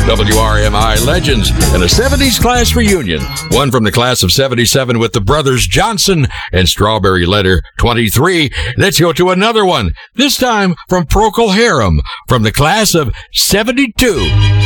WRMI legends and a 70s class reunion. One from the class of 77 with the brothers Johnson and Strawberry Letter 23. Let's go to another one, this time from Procol Harum from the class of 72.